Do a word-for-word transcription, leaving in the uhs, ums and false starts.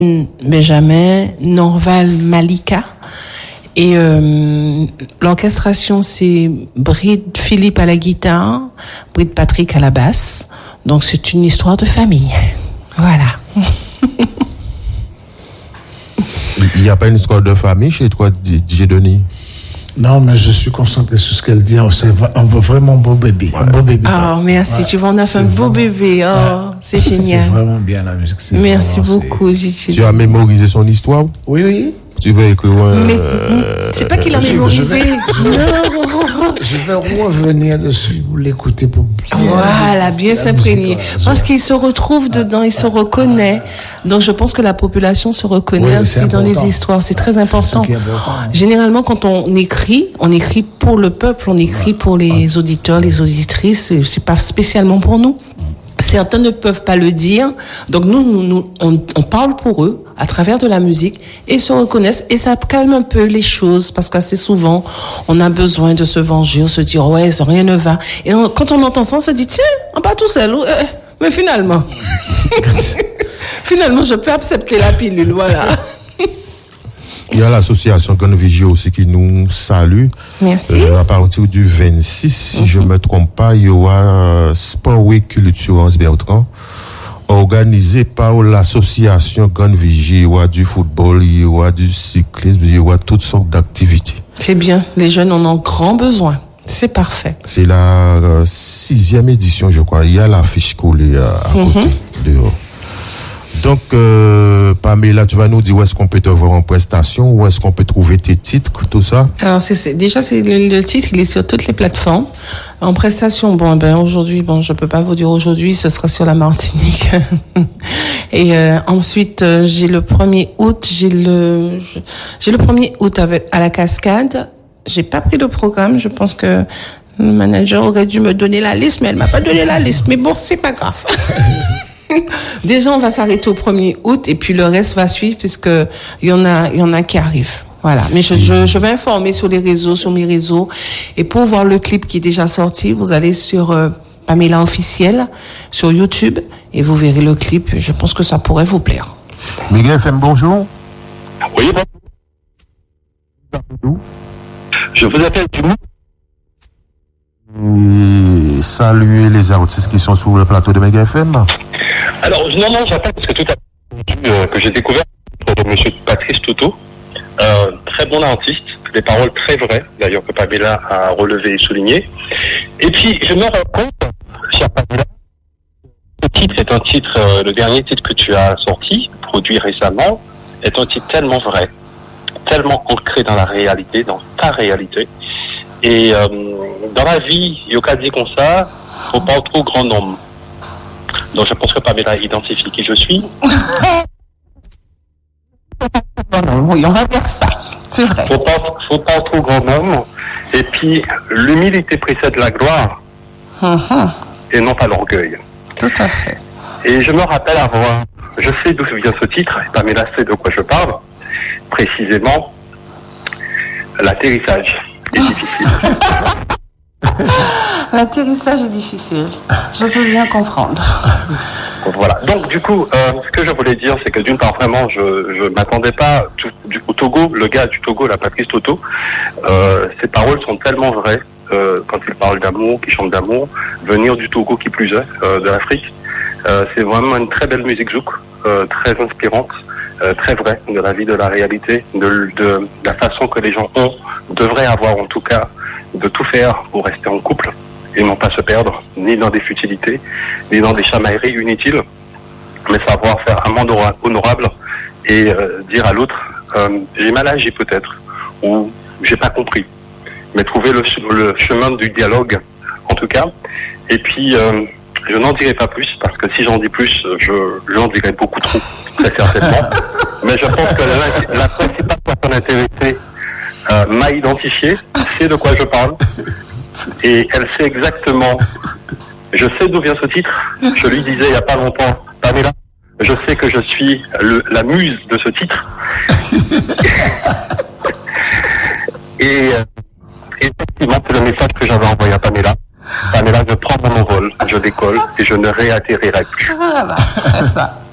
Benjamin, Norval Malika. Et euh, l'orchestration, c'est Bride Philippe à la guitare, Bride Patrick à la basse. Donc c'est une histoire de famille. Voilà. Il n'y a pas une histoire de famille chez toi, D J Denis? Non, mais je suis concentré sur ce qu'elle dit. On, on veut vraiment un beau bébé. Un beau bébé. Ah, oh, merci. Ouais. Tu vois, on a fait un beau vraiment... bébé. Oh, ouais. C'est génial. C'est vraiment bien la musique. C'est merci vraiment, beaucoup. C'est... Tu as mémorisé son histoire? Oui, oui. Tu veux écrire un... Mais c'est pas qu'il a mémorisé. Je vais, non. Je vais revenir dessus pour l'écouter pour bien. Voilà, bien s'imprégner. Parce qu'il se retrouve dedans, il se reconnaît. Donc je pense que la population se reconnaît oui, aussi dans les histoires. C'est très important. C'est Généralement, quand on écrit, on écrit pour le peuple, on écrit pour les auditeurs, les auditrices. C'est pas spécialement pour nous. Certains ne peuvent pas le dire, donc nous, nous, nous on, on parle pour eux à travers de la musique et se reconnaissent et ça calme un peu les choses parce qu'assez souvent on a besoin de se venger, on se dit ouais rien ne va et on, quand on entend ça on se dit tiens on pas tout seul euh, mais finalement finalement je peux accepter la pilule voilà. Il y a l'association Gun Vigie aussi qui nous salue. Merci. Euh, à partir du vingt-six, si mm-hmm. je ne me trompe pas, il y aura Sport Week Culture Anse Bertrand, organisé par l'association Gun Vigie. Il y aura du football, il y aura du cyclisme, il y aura toutes sortes d'activités. C'est bien. Les jeunes en ont grand besoin. C'est parfait. C'est la euh, sixième édition, je crois. Il y a l'affiche collée à, à mm-hmm. côté, dehors. Donc, euh, Pamela, tu vas nous dire où est-ce qu'on peut te voir en prestation, où est-ce qu'on peut trouver tes titres, tout ça? Alors, c'est, c'est, déjà, c'est le, le titre, il est sur toutes les plateformes. En prestation, bon, ben, aujourd'hui, bon, je peux pas vous dire aujourd'hui, ce sera sur la Martinique. Et, euh, ensuite, euh, j'ai le premier août, j'ai le, j'ai le premier août avec, à la Cascade. J'ai pas pris le programme, je pense que le manager aurait dû me donner la liste, mais elle m'a pas donné la liste. Mais bon, c'est pas grave. Déjà, on va s'arrêter au premier août et puis le reste va suivre puisque il y en a, il y en a qui arrivent. Voilà. Mais je, je, je vais informer sur les réseaux, sur mes réseaux. Et pour voir le clip qui est déjà sorti, vous allez sur euh, Pamela officielle sur YouTube et vous verrez le clip. Je pense que ça pourrait vous plaire. Miguel F M, bonjour. Oui, bonjour. Je vous appelle du Mou. Et saluer les artistes qui sont sur le plateau de Mega F M. Alors, non, non, j'attends parce que tout à l'heure, euh, que j'ai découvert de monsieur Patrice Toutou, euh, très bon artiste, des paroles très vraies, d'ailleurs, que Pamela a relevé et souligné. Et puis, je me rends compte, chère Pamela, ce titre est un titre, euh, le dernier titre que tu as sorti, produit récemment, est un titre tellement vrai, tellement ancré dans la réalité, dans ta réalité. Et euh, dans la vie, il y a dit comme ça, faut pas trop grand nombre. Donc je pense que Pamela identifie qui je suis. Oui, on va faire ça. C'est vrai. Faut pas, faut pas trop grand nombre. Et puis l'humilité précède la gloire, uh-huh. et non pas l'orgueil. Tout à fait. Et je me rappelle avoir, je sais d'où vient ce titre. Pamela sait de quoi je parle. Précisément, l'atterrissage est difficile. L'atterrissage est difficile. Je peux bien comprendre. Voilà. Donc, du coup, euh, ce que je voulais dire, c'est que d'une part, vraiment, je ne m'attendais pas tout, du, au Togo, le gars du Togo, la Patrice Toutou, euh, ses paroles sont tellement vraies euh, quand il parle d'amour, qu'il chante d'amour, venir du Togo qui plus est, euh, de l'Afrique. Euh, c'est vraiment une très belle musique zouk, euh, très inspirante, euh, très vraie de la vie, de la réalité, de, de, de la façon que les gens ont, devraient avoir en tout cas, de tout faire pour rester en couple et non pas se perdre, ni dans des futilités, ni dans des chamailleries inutiles, mais savoir faire un monde honorable et euh, dire à l'autre, euh, j'ai mal agi peut-être, ou j'ai pas compris, mais trouver le, le chemin du dialogue, en tout cas. Et puis, euh, je n'en dirai pas plus, parce que si j'en dis plus, je, j'en dirai beaucoup trop, très certainement. Mais je pense que la, la principale personne intéressée euh, m'a identifié, sait de quoi je parle, et elle sait exactement, je sais d'où vient ce titre, je lui disais il n'y a pas longtemps, Pamela, je sais que je suis le, la muse de ce titre. et, euh, et effectivement, c'est le message que j'avais envoyé à Pamela. Pamela, je prends mon envol, je décolle et je ne réatterrirai plus. Ah, bah, ça.